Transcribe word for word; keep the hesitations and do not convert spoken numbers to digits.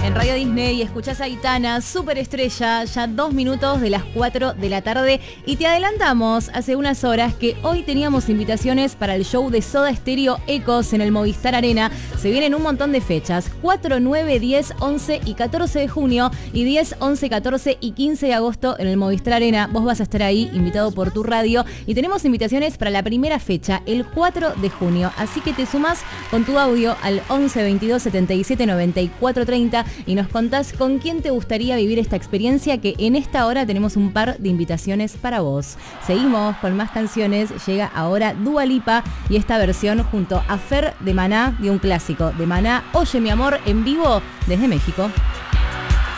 En Radio Disney escuchás a Aitana, superestrella, ya dos minutos de las cuatro de la tarde. Y te adelantamos hace unas horas que hoy teníamos invitaciones para el show de Soda Stereo Ecos en el Movistar Arena. Se vienen un montón de fechas, cuatro, nueve, diez, once y catorce de junio y diez, once, catorce y quince de agosto en el Movistar Arena. Vos vas a estar ahí, invitado por tu radio. Y tenemos invitaciones para la primera fecha, el cuatro de junio. Así que te sumás con tu audio al once, veintidós, setenta y siete, noventa y cuatro, treinta y nos contás con quién te gustaría vivir esta experiencia, que en esta hora tenemos un par de invitaciones para vos. Seguimos con más canciones, llega ahora Dua Lipa y esta versión junto a Fer de Maná de un clásico de Maná, Oye mi amor, en vivo desde México.